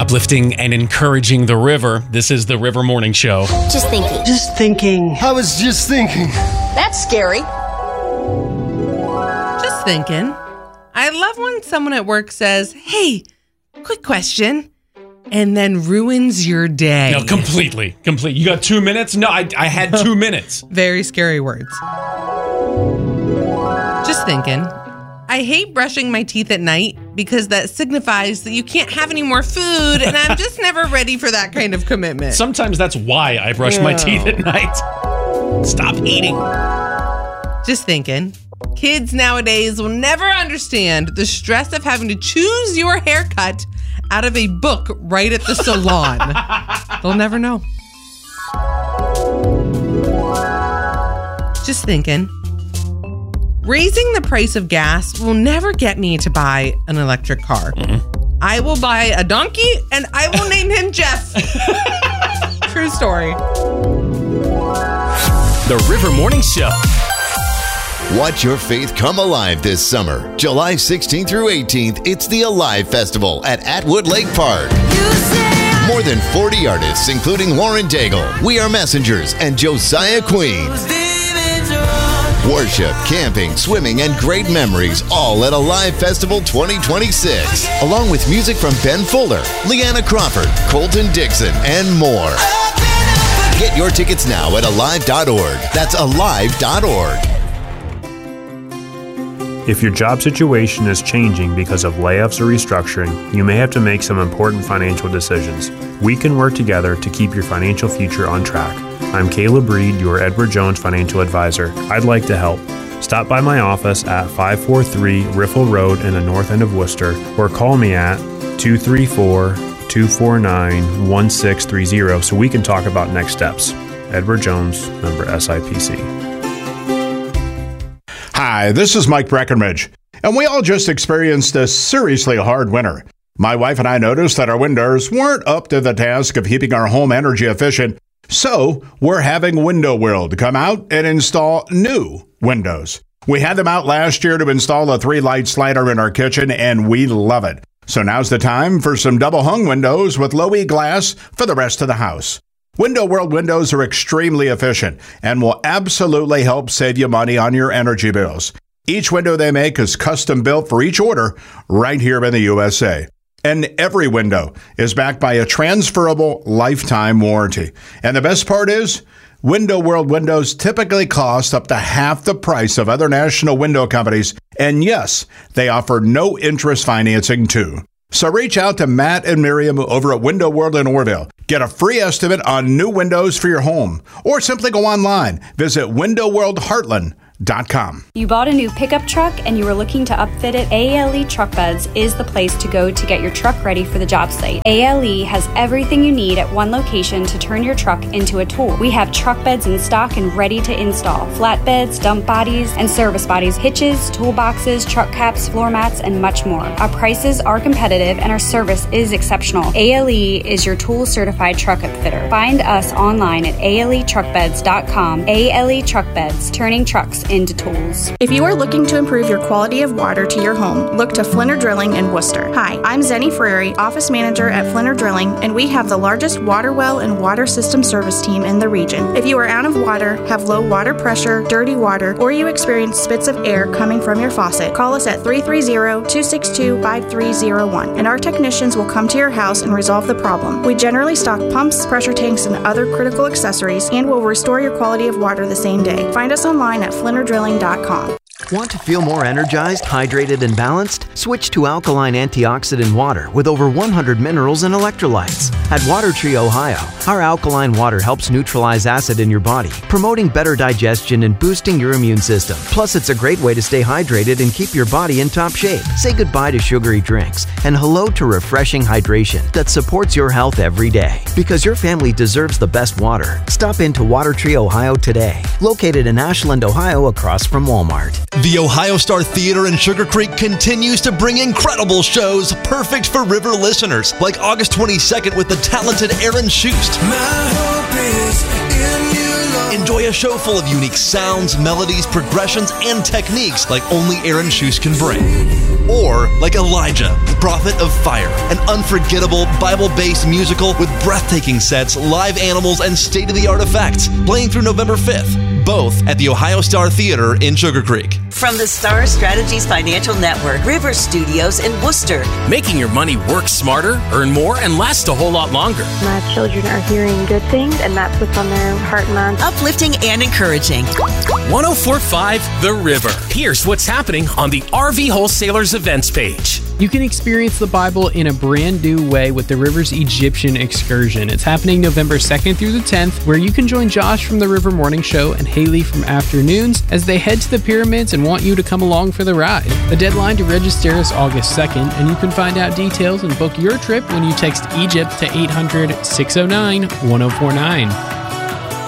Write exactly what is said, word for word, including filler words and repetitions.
Uplifting and encouraging the river. This is the River Morning Show. Just thinking. Just thinking. I was just thinking. That's scary. Just thinking. I love when someone at work says, hey, quick question, and then ruins your day. No, completely. Complete. You got two minutes? No, I, I had two minutes. Very scary words. Just thinking. I hate brushing my teeth at night because that signifies that you can't have any more food, and I'm just never ready for that kind of commitment. Sometimes that's why I brush my teeth at night. Stop eating. Just thinking. Kids nowadays will never understand the stress of having to choose your haircut out of a book right at the salon. They'll never know. Just thinking. Raising the price of gas will never get me to buy an electric car. Mm-hmm. I will buy a donkey and I will name him Jeff. True story. The River Morning Show. Watch your faith come alive this summer. July sixteenth through eighteenth, it's the Alive Festival at Atwood Lake Park. More than forty artists, including Lauren Daigle, We Are Messengers, and Josiah Queen. Worship, camping, swimming, and great memories, all at Alive Festival twenty twenty-six. Along with music from Ben Fuller, Leanna Crawford, Colton Dixon, and more. Get your tickets now at alive dot org. That's alive dot org. If your job situation is changing because of layoffs or restructuring, you may have to make some important financial decisions. We can work together to keep your financial future on track. I'm Caleb Reed, your Edward Jones financial advisor. I'd like to help. Stop by my office at five forty-three Riffle Road in the north end of Worcester, or call me at two three four, two four nine, one six three zero so we can talk about next steps. Edward Jones, member S I P C. Hi, this is Mike Breckenridge, and we all just experienced a seriously hard winter. My wife and I noticed that our windows weren't up to the task of keeping our home energy efficient, so we're having Window World come out and install new windows. We had them out last year to install a three-light slider in our kitchen, and we love it. So now's the time for some double-hung windows with low-E glass for the rest of the house. Window World windows are extremely efficient and will absolutely help save you money on your energy bills. Each window they make is custom built for each order right here in the U S A. And every window is backed by a transferable lifetime warranty. And the best part is, Window World windows typically cost up to half the price of other national window companies. And yes, they offer no interest financing too. So reach out to Matt and Miriam over at Window World in Orville. Get a free estimate on new windows for your home. Or simply go online. Visit window world heartland dot com. You bought a new pickup truck and you were looking to upfit it? A L E Truck Beds is the place to go to get your truck ready for the job site. A L E has everything you need at one location to turn your truck into a tool. We have truck beds in stock and ready to install. Flatbeds, dump bodies, and service bodies, hitches, toolboxes, truck caps, floor mats, and much more. Our prices are competitive and our service is exceptional. A L E is your tool certified truck upfitter. Find us online at A L E truck beds dot com. A L E Truck Beds, turning trucks into tools. If you are looking to improve your quality of water to your home, look to Flinner Drilling in Worcester. Hi, I'm Zenny Frary, Office Manager at Flinner Drilling, and we have the largest water well and water system service team in the region. If you are out of water, have low water pressure, dirty water, or you experience spits of air coming from your faucet, call us at three three zero, two six two, five three zero one, and our technicians will come to your house and resolve the problem. We generally stock pumps, pressure tanks, and other critical accessories, and will restore your quality of water the same day. Find us online at flinner drilling dot com. Want to feel more energized, hydrated, and balanced? Switch to alkaline antioxidant water with over one hundred minerals and electrolytes. At Water Tree Ohio, our alkaline water helps neutralize acid in your body, promoting better digestion and boosting your immune system. Plus, it's a great way to stay hydrated and keep your body in top shape. Say goodbye to sugary drinks and hello to refreshing hydration that supports your health every day. Because your family deserves the best water, stop into Water Tree Ohio today. Located in Ashland, Ohio, across from Walmart. The Ohio Star Theater in Sugar Creek continues to bring incredible shows perfect for River listeners, like August twenty-second with the talented Aaron Schust. Enjoy a show full of unique sounds, melodies, progressions, and techniques like only Aaron Schuss can bring. Or like Elijah, Prophet of Fire, an unforgettable Bible-based musical with breathtaking sets, live animals, and state-of-the-art effects, playing through November fifth, both at the Ohio Star Theater in Sugar Creek. From the Star Strategies Financial Network, River Studios in Worcester. Making your money work smarter, earn more, and last a whole lot longer. My children are hearing good things, and that's what's on their heart and mind. Uplifting and encouraging. one oh four point five The River. Here's what's happening on the R V Wholesalers events page. You can experience the Bible in a brand new way with the River's Egyptian Excursion. It's happening November second through the tenth, where you can join Josh from the River Morning Show and Haley from Afternoons as they head to the pyramids and want you to come along for the ride. The deadline to register is August second, and you can find out details and book your trip when you text Egypt to eight hundred, six oh nine, one oh four nine.